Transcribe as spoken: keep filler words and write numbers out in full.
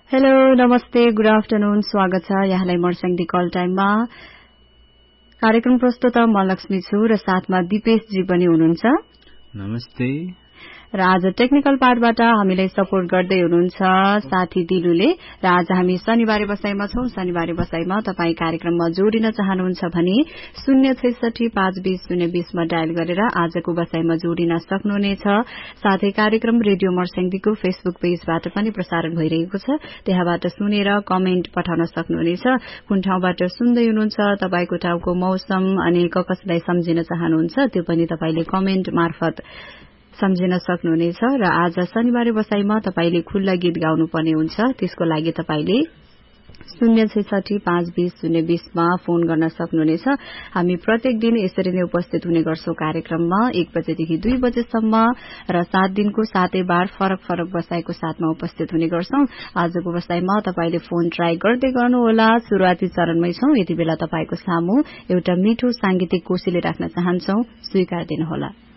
hello नमस्ते good afternoon स्वागत छ यहाँलाई मर्स्याङदी कल टाइममा कार्यक्रम प्रस्तुता म लक्ष्मी छु र साथमा दिपेश जी पनि हुनुहुन्छ नमस्ते र आज टेक्निकल पार्टबाट हामीलाई सपोर्ट गर्दै हुनुहुन्छ साथी दिलुले र आज हामी शनिबारे बसाइमा छौं शनिबारे बसाइमा तपाई कार्यक्रममा जोडिन चाहनुहुन्छ भने शून्य छैसठी पाँच बीस शून्य बीस मा डायल गरेर आजको बसाइमा जोडिन सक्नुहुनेछ साथै कार्यक्रम रेडियो मर्स्याङदीको फेसबुक पेजबाट पनि प्रसारण भइरहेको छ त्यहाँबाट सुनेर कमेन्ट पठाउन सक्नुहुनेछ कुन ठाउँबाट सुन्दै हुनुहुन्छ तपाईको ठाउँको मौसम अनि कसलाई सम्झिन चाहनुहुन्छ त्यो पनि तपाईले कमेन्ट मार्फत सम्झिन सक्नुहुनेछ र आज शनिबारे बसाइमा तपाईले खुल्ला गीत गाउनु पर्ने हुन्छ त्यसको लागि तपाईले शून्य छैसठी पाँच बीस शून्य बीस मा फोन गर्न सक्नुहुनेछ हामी प्रत्येक दिन यसरी नै उपस्थित हुने गर्छौं कार्यक्रममा एक बजेदेखि दुई बजेसम्म र सात दिनको सातै बार फरक फरक बसाइको साथमा उपस्थित हुने गर्छौं आजको बसाइमा तपाईले फोन ट्राई गर्दै गर्नुहोला सुरुवाती चरणमै छौं यति बेला तपाईको सामु एउटा मिठो सांगीतिक कोशिला राख्न चाहन्छौं स्वीकार दिनुहोला